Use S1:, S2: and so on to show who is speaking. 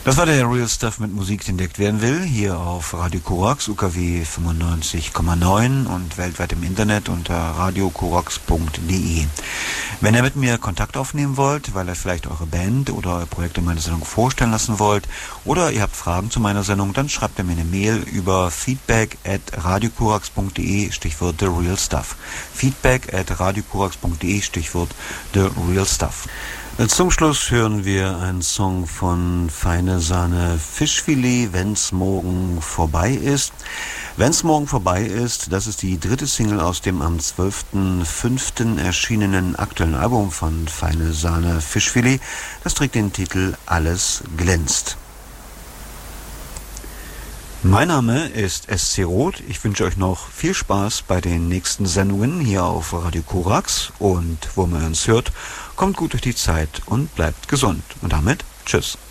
S1: Das war der Real Stuff mit Musik, die entdeckt werden will, hier auf Radio Korax, UKW 95,9 und weltweit im Internet unter radiokorax.de. Wenn ihr mit mir Kontakt aufnehmen wollt, weil ihr vielleicht eure Band oder euer Projekt in meiner Sendung vorstellen lassen wollt oder ihr habt Fragen zu meiner Sendung, dann schreibt ihr mir eine Mail über feedback@radiokorax.de, Stichwort The Real Stuff. feedback@radiokorax.de, Stichwort The Real Stuff. Zum Schluss hören wir einen Song von Feine Sahne Fischfilet, Wenn's morgen vorbei ist. Wenn's morgen vorbei ist, das ist die dritte Single aus dem am 12.05. erschienenen aktuellen Album von Feine Sahne Fischfilet. Das trägt den Titel Alles glänzt. Mein Name ist SC Roth. Ich wünsche euch noch viel Spaß bei den nächsten Sendungen hier auf Radio Korax. Und wo man uns hört, kommt gut durch die Zeit und bleibt gesund. Und damit tschüss.